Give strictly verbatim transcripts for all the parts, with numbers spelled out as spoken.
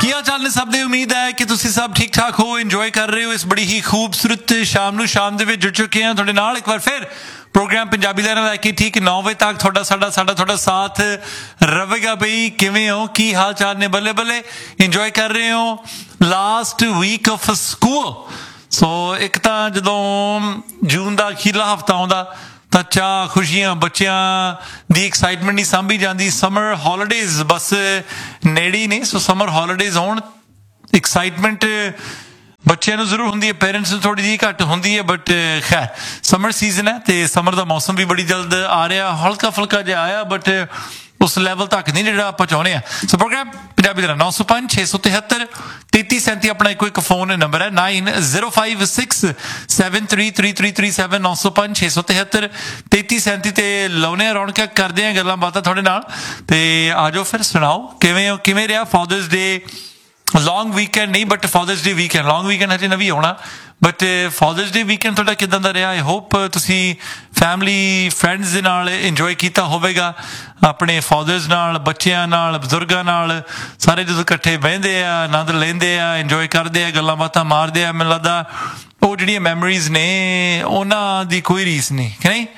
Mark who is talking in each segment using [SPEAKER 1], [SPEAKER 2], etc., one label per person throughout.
[SPEAKER 1] ਕੀ ਹਾਲ ਚਾਲ ਨੇ ਸਭ ਦੇ। ਉਮੀਦ ਹੈ ਕਿ ਤੁਸੀਂ ਸਭ ਠੀਕ ਠਾਕ ਹੋ, ਇੰਜੋਏ ਕਰ ਰਹੇ ਹੋ ਇਸ ਬੜੀ ਹੀ ਖੂਬਸੂਰਤ ਸ਼ਾਮ ਨੂੰ। ਸ਼ਾਮ ਦੇ ਵਿੱਚ ਜੁੜ ਚੁੱਕੇ ਹਾਂ ਤੁਹਾਡੇ ਨਾਲ ਇੱਕ ਵਾਰ ਫਿਰ ਪ੍ਰੋਗਰਾਮ ਪੰਜਾਬੀ ਲਹਿਰਾਂ ਲੈ ਕੇ ਠੀਕ ਨੌ ਵਜੇ ਤੱਕ ਤੁਹਾਡਾ ਸਾਡਾ ਸਾਡਾ ਤੁਹਾਡਾ ਸਾਥ ਰਹੇਗਾ। ਬਈ ਕਿਵੇਂ ਹੋ, ਕੀ ਹਾਲ ਚਾਲ ਨੇ? ਬੱਲੇ ਬੱਲੇ ਇੰਜੋਏ ਕਰ ਰਹੇ ਹੋ ਲਾਸਟ ਵੀਕ ਆਫ ਸਕੂਲ। ਸੋ ਇੱਕ ਤਾਂ ਜਦੋਂ ਜੂਨ ਦਾ ਅਖੀਰਲਾ ਹਫ਼ਤਾ ਆਉਂਦਾ ਤਾਂ ਚਾਹ ਖੁਸ਼ੀਆਂ ਬੱਚਿਆਂ ਦੀ ਐਕਸਾਈਟਮੈਂਟ ਨਹੀਂ ਸਾਂਭੀ ਜਾਂਦੀ। ਸਮਰ ਹੌਲੀਡੇਜ਼ ਬਸ ਨੇੜੇ ਹੀ ਨੇ। ਸੋ ਸਮਰ ਹੌਲੀਡੇਜ਼ ਆਉਣ ਐਕਸਾਈਟਮੈਂਟ ਬੱਚਿਆਂ ਨੂੰ ਜ਼ਰੂਰ ਹੁੰਦੀ ਹੈ, ਪੇਰੈਂਟਸ ਨੂੰ ਥੋੜ੍ਹੀ ਜਿਹੀ ਘੱਟ ਹੁੰਦੀ ਹੈ। ਬਟ ਖੈਰ ਸਮਰ ਸੀਜ਼ਨ ਹੈ ਅਤੇ ਸਮਰ ਦਾ ਮੌਸਮ ਵੀ ਬੜੀ ਜਲਦ ਆ ਰਿਹਾ। ਹਲਕਾ ਫੁਲਕਾ ਜਿਹਾ ਆਇਆ ਬਟ ਉਸ ਲੈਵਲ ਤੱਕ ਨਹੀਂ ਜਿਹੜਾ ਆਪਾਂ ਚਾਹੁੰਦੇ ਹਾਂ। ਸੋ ਪ੍ਰੋਗਰਾਮ ਪੰਜਾਬੀ ਦਾ ਨੌ ਸੌ ਪੰਜ ਛੇ ਸੌ ਤਿਹੱਤਰ ਤੇਤੀ ਸੈਂਤੀ ਆਪਣਾ ਇੱਕੋ ਇੱਕ ਫੋਨ ਨੰਬਰ ਹੈ nine zero five six seven three three three three seven ਨੌ ਸੌ ਪੰਜ ਛੇ ਸੌ ਤਿਹੱਤਰ ਤੇਤੀ ਸੈਂਤੀ ਤੇ ਲਾਉਂਦੇ ਹਾਂ ਰੌਣਕਾਂ, ਕਰਦੇ ਹਾਂ ਗੱਲਾਂ ਬਾਤਾਂ ਤੁਹਾਡੇ ਨਾਲ। ਅਤੇ ਆ ਜਾਓ ਫਿਰ ਸੁਣਾਓ ਕਿਵੇਂ ਹੋ, ਕਿਵੇਂ ਰਿਹਾ ਫਾਦਰਸ ਡੇ ਲੌਂਗ ਵੀਕਐਂਡ? ਨਹੀਂ but fathers day weekend, long weekend ਹਜੇ ਨਵੀਂ ਆਉਣਾ ਬਟ ਫਾਦਰਸ ਡੇ ਵੀਕਐਂਡ ਤੁਹਾਡਾ ਕਿੱਦਾਂ ਦਾ ਰਿਹਾ? ਆਈ ਹੋਪ ਤੁਸੀਂ ਫੈਮਲੀ ਫਰੈਂਡਸ ਦੇ ਨਾਲ ਇੰਜੋਏ ਕੀਤਾ ਹੋਵੇਗਾ, ਆਪਣੇ ਫਾਦਰਸ ਨਾਲ, ਬੱਚਿਆਂ ਨਾਲ, ਬਜ਼ੁਰਗਾਂ ਨਾਲ। ਸਾਰੇ ਜਦੋਂ ਇਕੱਠੇ ਬਹਿੰਦੇ ਆ, ਆਨੰਦ ਲੈਂਦੇ ਆ, ਇੰਜੋਏ ਕਰਦੇ ਆ, ਗੱਲਾਂ ਬਾਤਾਂ ਮਾਰਦੇ ਆ। ਮੈਨੂੰ ਲੱਗਦਾ ਉਹ ਜਿਹੜੀਆਂ ਮੈਮੋਰੀਜ਼ ਨੇ ਉਹਨਾਂ ਦੀ ਕੋਈ ਰੀਸ ਨਹੀਂ, ਕਿ ਨਹੀਂ?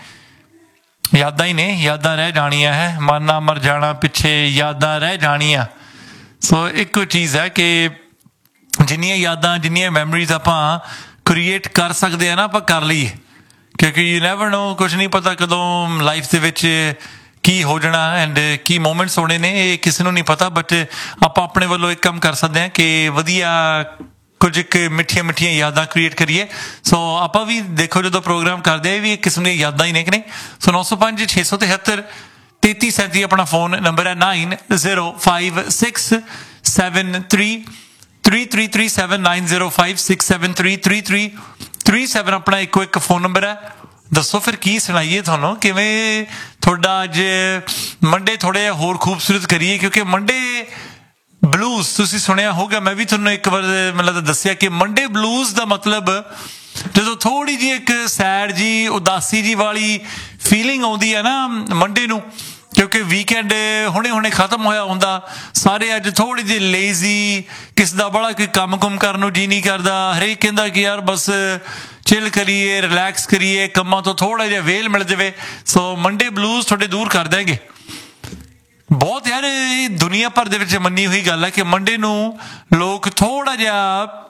[SPEAKER 1] ਯਾਦਾਂ ਹੀ ਨੇ, ਯਾਦਾਂ ਰਹਿ ਜਾਣੀਆਂ ਹੈ। ਮਨ ਨਾ ਮਰ ਜਾਣਾ ਪਿੱਛੇ, ਯਾਦਾਂ ਰਹਿ ਜਾਣੀਆਂ। ਸੋ ਇੱਕੋ ਚੀਜ਼ ਹੈ ਕਿ ਜਿੰਨੀਆਂ ਯਾਦਾਂ, ਜਿੰਨੀਆਂ ਮੈਮੋਰੀਜ਼ ਆਪਾਂ ਕ੍ਰੀਏਟ ਕਰ ਸਕਦੇ ਆ ਨਾ, ਆਪਾਂ ਕਰ ਲਈਏ, ਕਿਉਂਕਿ ਯੂ ਨੈਵਰ ਨੋ, ਕੁਛ ਨਹੀਂ ਪਤਾ ਕਦੋਂ ਲਾਈਫ ਦੇ ਵਿੱਚ ਕੀ ਹੋ ਜਾਣਾ ਐਂਡ ਕੀ ਮੂਮੈਂਟਸ ਹੋਣੇ ਨੇ, ਇਹ ਕਿਸੇ ਨੂੰ ਨਹੀਂ ਪਤਾ। ਬਟ ਆਪਾਂ ਆਪਣੇ ਵੱਲੋਂ ਇੱਕ ਕੰਮ ਕਰ ਸਕਦੇ ਹਾਂ ਕਿ ਵਧੀਆ ਕੁਝ ਇੱਕ ਮਿੱਠੀਆਂ ਮਿੱਠੀਆਂ ਯਾਦਾਂ ਕ੍ਰੀਏਟ ਕਰੀਏ। ਸੋ ਆਪਾਂ ਵੀ ਦੇਖੋ ਜਦੋਂ ਪ੍ਰੋਗਰਾਮ ਕਰਦੇ ਵੀ ਇੱਕ ਕਿਸਮ ਦੀਆਂ ਯਾਦਾਂ ਹੀ ਨੇ, ਕਿ ਨਹੀਂ? ਸੋ ਨੌ ਸੌ ਪੰਜ ਛੇ ਸੌ ਤਿਹੱਤਰ ਤੇਤੀ ਸੈਂਤੀ ਆਪਣਾ ਫੋਨ ਨੰਬਰ ਹੈ nine zero five six seven three three three three seven nine zero five six seven three three three three seven ਆਪਣਾ ਇੱਕੋ ਇੱਕ ਫੋਨ ਨੰਬਰ ਹੈ। ਦੱਸੋ ਫਿਰ ਕੀ ਸੁਣਾਈਏ ਤੁਹਾਨੂੰ, ਕਿਵੇਂ ਤੁਹਾਡਾ ਅੱਜ ਮੰਡੇ ਥੋੜ੍ਹਾ ਜਿਹਾ ਹੋਰ ਖੂਬਸੂਰਤ ਕਰੀਏ? ਕਿਉਂਕਿ ਮੰਡੇ ਬਲੂਜ਼ ਤੁਸੀਂ ਸੁਣਿਆ ਹੋਊਗਾ, ਮੈਂ ਵੀ ਤੁਹਾਨੂੰ ਇੱਕ ਵਾਰ ਮਤਲਬ ਦੱਸਿਆ ਕਿ ਮੰਡੇ ਬਲੂਜ਼ ਦਾ ਮਤਲਬ ਜਦੋਂ ਥੋੜ੍ਹੀ ਜਿਹੀ ਇੱਕ ਸੈਡ ਜੀ, ਉਦਾਸੀ ਜੀ ਵਾਲੀ ਫੀਲਿੰਗ ਆਉਂਦੀ ਹੈ ਨਾ ਮੰਡੇ ਨੂੰ, ਕਿਉਂਕਿ ਵੀਕਐਂਡ ਹੁਣੇ ਹੁਣੇ ਖਤਮ ਹੋਇਆ ਹੁੰਦਾ। ਸਾਰੇ ਅੱਜ ਥੋੜ੍ਹੀ ਜਿਹੀ ਲੇਜ਼ੀ, ਕਿਸ ਦਾ ਬੜਾ ਕੋਈ ਕੰਮ ਕੁਮ ਕਰਨ ਨੂੰ ਜੀ ਨਹੀਂ ਕਰਦਾ। ਹਰੇਕ ਕਹਿੰਦਾ ਕਿ ਯਾਰ ਬਸ ਚਿਲ ਕਰੀਏ, ਰਿਲੈਕਸ ਕਰੀਏ, ਕੰਮਾਂ ਤੋਂ ਥੋੜ੍ਹਾ ਜਿਹਾ ਵੇਲ ਮਿਲ ਜਾਵੇ। ਸੋ ਮੰਡੇ ਬਲੂਜ਼ ਤੁਹਾਡੇ ਦੂਰ ਕਰ ਦੇਣਗੇ ਬਹੁਤ। ਯਾਰ ਇਹ ਦੁਨੀਆ ਭਰ ਦੇ ਵਿੱਚ ਮੰਨੀ ਹੋਈ ਗੱਲ ਹੈ ਕਿ ਮੰਡੇ ਨੂੰ ਲੋਕ ਥੋੜ੍ਹਾ ਜਿਹਾ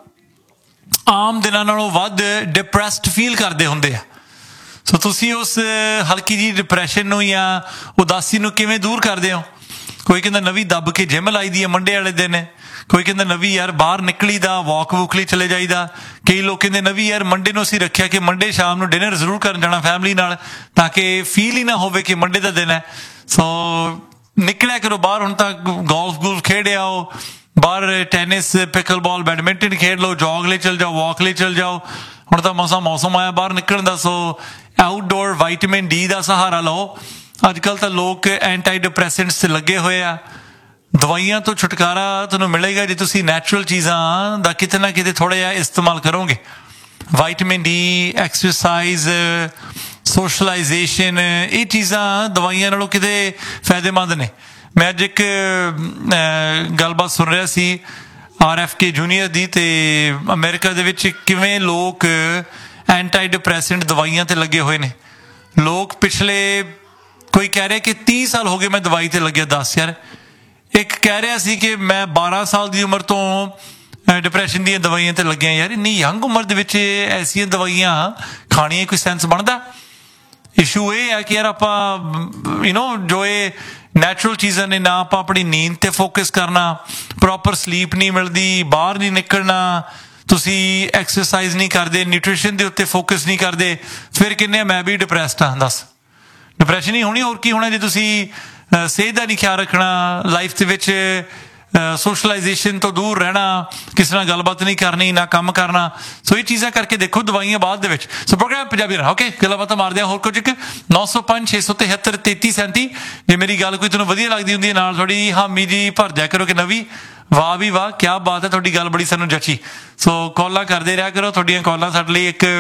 [SPEAKER 1] ਆਮ ਦਿਨਾਂ ਨਾਲੋਂ ਵੱਧ ਡਿਪਰੈਸਡ ਫੀਲ ਕਰਦੇ ਹੁੰਦੇ ਆ। ਸੋ ਤੁਸੀਂ ਉਸ ਹਲਕੀ ਜਿਹੀ ਡਿਪਰੈਸ਼ਨ ਨੂੰ ਜਾਂ ਉਦਾਸੀ ਨੂੰ ਕਿਵੇਂ ਦੂਰ ਕਰਦੇ ਹੋ? ਕੋਈ ਕਹਿੰਦਾ ਨਵੀਂ ਦੱਬ ਕੇ ਜਿੰਮ ਲਾਈ ਦੀ ਹੈ ਮੰਡੇ ਵਾਲੇ ਦਿਨ, ਕੋਈ ਕਹਿੰਦਾ ਨਵੀਂ ਯਾਰ ਬਾਹਰ ਨਿਕਲੀ ਦਾ, ਵਾਕ ਵੂਕ ਲਈ ਚਲੇ ਜਾਈਦਾ। ਕਈ ਲੋਕ ਕਹਿੰਦੇ ਨਵੀਂ ਯਾਰ ਮੰਡੇ ਨੂੰ ਅਸੀਂ ਰੱਖਿਆ ਕਿ ਮੰਡੇ ਸ਼ਾਮ ਨੂੰ ਡਿਨਰ ਜ਼ਰੂਰ ਕਰਨ ਜਾਣਾ ਫੈਮਿਲੀ ਨਾਲ, ਤਾਂ ਕਿ ਫੀਲ ਹੀ ਨਾ ਹੋਵੇ ਕਿ ਮੰਡੇ ਦਾ ਦਿਨ ਹੈ। ਸੋ ਨਿਕਲਿਆ ਕਰੋ ਬਾਹਰ। ਹੁਣ ਤਾਂ ਗੋਲਫ ਗੂਲਫ ਖੇਡ ਆਓ, ਬਾਹਰ ਟੈਨਿਸ, ਪਿਕਲ ਬਾਲ, ਬੈਡਮਿੰਟਨ ਖੇਡ ਲਓ, ਜੋਗ ਲਈ ਚਲ ਜਾਓ, ਵਾਕ ਲਈ ਚਲ ਜਾਓ। ਹੁਣ ਤਾਂ ਮੌਸਮ ਮੌਸਮ ਆਇਆ ਬਾਹਰ ਨਿਕਲਣ ਦਾ। ਸੋ ਆਊਟਡੋਰ ਵਾਈਟਮਿਨ ਡੀ ਦਾ ਸਹਾਰਾ ਲਓ। ਅੱਜ ਕੱਲ੍ਹ ਤਾਂ ਲੋਕ ਐਂਟੀ ਡਿਪਰੈਸੈਂਟਸ 'ਤੇ ਲੱਗੇ ਹੋਏ ਆ। ਦਵਾਈਆਂ ਤੋਂ ਛੁਟਕਾਰਾ ਤੁਹਾਨੂੰ ਮਿਲੇਗਾ ਜੇ ਤੁਸੀਂ ਨੈਚੁਰਲ ਚੀਜ਼ਾਂ ਦਾ ਕਿਤੇ ਨਾ ਕਿਤੇ ਥੋੜ੍ਹਾ ਜਿਹਾ ਇਸਤੇਮਾਲ ਕਰੋਗੇ। ਵਾਈਟਮਿਨ ਡੀ, ਐਕਸਰਸਾਈਜ਼, ਸੋਸ਼ਲਾਈਜੇਸ਼ਨ, ਇਹ ਚੀਜ਼ਾਂ ਦਵਾਈਆਂ ਨਾਲੋਂ ਕਿਤੇ ਫਾਇਦੇਮੰਦ ਨੇ। ਮੈਂ ਅੱਜ ਇੱਕ ਗੱਲਬਾਤ ਸੁਣ ਰਿਹਾ ਸੀ ਆਰ ਐਫ ਕੇ ਜੂਨੀਅਰ ਦੀ, ਅਤੇ ਅਮਰੀਕਾ ਦੇ ਵਿੱਚ ਕਿਵੇਂ ਲੋਕ ਐਂਟੀ ਡਿਪਰੈਸੈਂਟ ਦਵਾਈਆਂ 'ਤੇ ਲੱਗੇ ਹੋਏ ਨੇ। ਲੋਕ ਪਿਛਲੇ ਕੋਈ ਕਹਿ ਰਿਹਾ ਕਿ ਤੀਹ ਸਾਲ ਹੋ ਗਏ ਮੈਂ ਦਵਾਈ 'ਤੇ ਲੱਗਿਆ। ਦੱਸ ਯਾਰ। ਇੱਕ ਕਹਿ ਰਿਹਾ ਸੀ ਕਿ ਮੈਂ ਬਾਰਾਂ ਸਾਲ ਦੀ ਉਮਰ ਤੋਂ ਡਿਪਰੈਸ਼ਨ ਦੀਆਂ ਦਵਾਈਆਂ 'ਤੇ ਲੱਗਿਆ। ਯਾਰ ਇੰਨੀ ਯੰਗ ਉਮਰ ਦੇ ਵਿੱਚ ਐਸੀਆਂ ਦਵਾਈਆਂ ਖਾਣੀਆਂ ਕੋਈ ਸੈਂਸ ਬਣਦਾ? ਇਸ਼ੂ ਇਹ ਹੈ ਕਿ ਯਾਰ ਆਪਾਂ ਯੂ ਨੋ ਜੋ ਇਹ ਨੈਚੁਰਲ ਚੀਜ਼ਾਂ ਨੇ, ਨਾ ਆਪਾਂ ਆਪਣੀ ਨੀਂਦ 'ਤੇ ਫੋਕਸ ਕਰਨਾ, ਪ੍ਰੋਪਰ ਸਲੀਪ ਨਹੀਂ ਮਿਲਦੀ, ਬਾਹਰ ਨਹੀਂ ਨਿਕਲਣਾ, ਤੁਸੀਂ ਐਕਸਰਸਾਈਜ਼ ਨਹੀਂ ਕਰਦੇ, ਨਿਊਟ੍ਰੀਸ਼ਨ ਦੇ ਉੱਤੇ ਫੋਕਸ ਨਹੀਂ ਕਰਦੇ, ਫਿਰ ਕਿੰਨੇ ਮੈਂ ਵੀ ਡਿਪਰੈਸਡ ਹਾਂ। ਦੱਸ ਡਿਪਰੈਸ਼ਨ ਹੀ ਹੋਣੀ, ਹੋਰ ਕੀ ਹੋਣਾ ਜੇ ਤੁਸੀਂ ਸਿਹਤ ਦਾ ਨਹੀਂ ਖਿਆਲ ਰੱਖਣਾ, ਲਾਈਫ ਦੇ ਵਿੱਚ ਸੋਸ਼ਲਾਈਜੇਸ਼ਨ ਤੋਂ ਦੂਰ ਰਹਿਣਾ, ਕਿਸੇ ਨਾਲ ਗੱਲਬਾਤ ਨਹੀਂ ਕਰਨੀ, ਨਾ ਕੰਮ ਕਰਨਾ। ਸੋ ਇਹ ਚੀਜ਼ਾਂ ਕਰਕੇ ਦੇਖੋ ਦਵਾਈਆਂ ਬਾਅਦ ਦੇ ਵਿੱਚ। ਸੋ ਪ੍ਰੋਗਰਾਮ ਪੰਜਾਬੀ ਰਹਾ ਓਕੇ, ਗੱਲਾਂ ਬਾਤਾਂ ਮਾਰਦੇ ਹਾਂ ਹੋਰ ਕੁਝ ਇੱਕ ਨੌ ਸੌ ਪੰਜ ਛੇ ਸੌ ਤਿਹੱਤਰ ਤੇਤੀ ਸੈਂਤੀ। ਜੇ ਮੇਰੀ ਗੱਲ ਕੋਈ ਤੁਹਾਨੂੰ ਵਧੀਆ ਲੱਗਦੀ ਹੁੰਦੀ ਹੈ ਨਾਲ ਥੋੜ੍ਹੀ ਹਾਮੀ ਜੀ ਭਰ ਦਿਆ ਕਰੋ ਕਿ ਨਵੀਂ ਵਾਹ ਵੀ ਵਾਹ ਕਿਆ ਬਾਤ ਹੈ, ਤੁਹਾਡੀ ਗੱਲ ਬੜੀ ਸਾਨੂੰ ਜੱਚੀ। ਸੋ ਕਾਲਾਂ ਕਰਦੇ ਰਿਹਾ ਕਰੋ, ਤੁਹਾਡੀਆਂ ਕਾਲਾਂ ਸਾਡੇ ਲਈ ਇੱਕ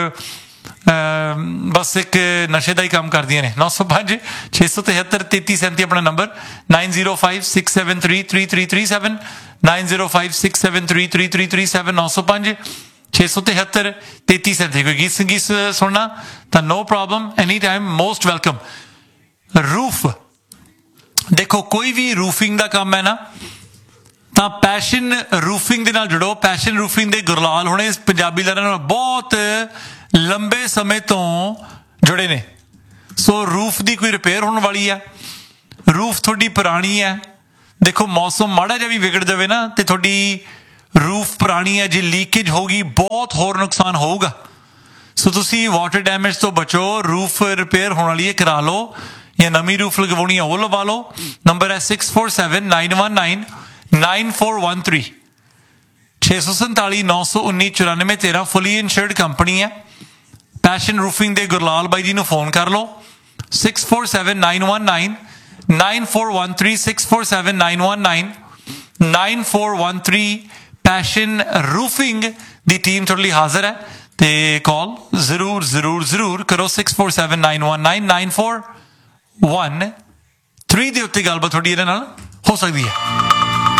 [SPEAKER 1] ਬਸ ਇੱਕ ਨਸ਼ੇ ਦਾ ਹੀ ਕੰਮ ਕਰਦੀਆਂ ਨੇ। ਨੌ ਸੌ ਪੰਜ ਛੇ ਸੌ ਤਿਹੱਤਰ ਤੇਤੀ ਸੈਂਤੀ ਆਪਣਾ number, nine zero five six seven three three three three seven nine zero five six seven three three three three seven नौ सौ पाँच छे सौ तिहत्तर तेती सैंती कोई गीत संगीत सुनना तो no problem any time most welcome. Roof देखो कोई भी रूफिंग का काम है ना ਤਾਂ ਪੈਸ਼ਨ ਰੂਫਿੰਗ ਦੇ ਨਾਲ ਜੁੜੋ। ਪੈਸ਼ਨ ਰੂਫਿੰਗ ਦੇ ਗੁਰਲਾਲ ਹੋਣੇ ਪੰਜਾਬੀ ਲਹਿਰਾਂ ਨਾਲ ਬਹੁਤ ਲੰਬੇ ਸਮੇਂ ਤੋਂ ਜੁੜੇ ਨੇ। ਸੋ ਰੂਫ ਦੀ ਕੋਈ ਰਿਪੇਅਰ ਹੋਣ ਵਾਲੀ ਆ, ਰੂਫ ਤੁਹਾਡੀ ਪੁਰਾਣੀ ਹੈ। ਦੇਖੋ ਮੌਸਮ ਮਾੜਾ ਜਿਹਾ ਵੀ ਵਿਗੜ ਜਾਵੇ ਨਾ ਤੇ ਤੁਹਾਡੀ ਰੂਫ ਪੁਰਾਣੀ ਹੈ, ਜੇ ਲੀਕੇਜ ਹੋਗੀ ਬਹੁਤ ਹੋਰ ਨੁਕਸਾਨ ਹੋਊਗਾ। ਸੋ ਤੁਸੀਂ ਵਾਟਰ ਡੈਮੇਜ ਤੋਂ ਬਚੋ, ਰੂਫ ਰਿਪੇਅਰ ਹੋਣ ਵਾਲੀ ਹੈ ਕਰਾ ਲਓ, ਜਾਂ ਨਵੀਂ ਰੂਫ ਲਗਵਾਉਣੀ ਹੈ ਉਹ ਲਵਾ ਲਓ। ਨੰਬਰ ਹੈ six four seven nine one ਨਾइन nine four one three छे सौ संताली नौ सौ उन्नी चौरानवे तेरह फुली इंश्योर्ड कंपनी है। Passion roofing they Gurlal by जी नूं फोन कर लो six four seven nine one nine nine four one three six four seven nine one nine nine four one three. Passion roofing दी team तुहाडे लई हाज़र है ते call जरूर जरूर जरूर करो six four seven nine one nine nine four one three दे उत्ते गलबात तुहाडी इहदे नाल हो सकदी है।